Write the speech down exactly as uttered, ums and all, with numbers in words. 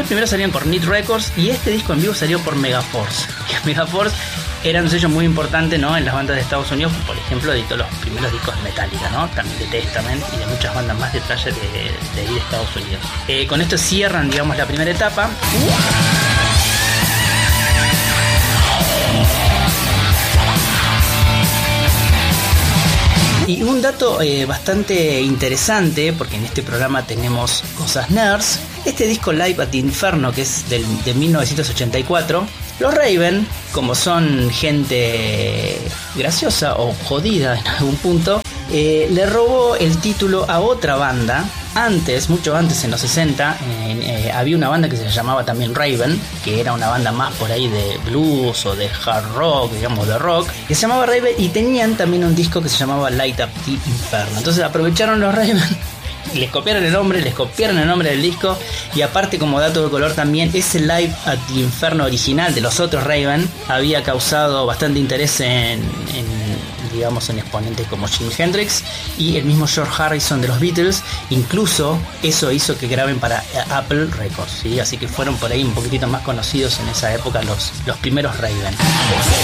tres primeros salían por Neat Records y este disco en vivo salió por Megaforce. Que Megaforce era un sello muy importante, ¿no?, en las bandas de Estados Unidos. Por ejemplo, editó los primeros discos de Metallica, ¿no?, también de Testament y de muchas bandas más de trash de, de ahí de Estados Unidos. Eh, con esto cierran, digamos, la primera etapa. Y un dato eh, bastante interesante, porque en este programa tenemos cosas nerds. Este disco Live at the Inferno, que es del, de mil novecientos ochenta y cuatro, los Raven, como son gente graciosa o jodida en algún punto, eh, le robó el título a otra banda. Antes, mucho antes, en los sesenta, eh, eh, había una banda que se llamaba también Raven, que era una banda más por ahí de blues o de hard rock, digamos de rock, que se llamaba Raven, y tenían también un disco que se llamaba Light Up the Inferno. Entonces aprovecharon los Raven, les copiaron el nombre, les copiaron el nombre del disco, y aparte, como dato de color también, ese Live at the Inferno original de los otros Raven había causado bastante interés en, en digamos, en exponentes como Jimi Hendrix y el mismo George Harrison de los Beatles. Incluso eso hizo que graben para Apple Records, ¿sí? Así que fueron por ahí un poquitito más conocidos en esa época los, los primeros Raven.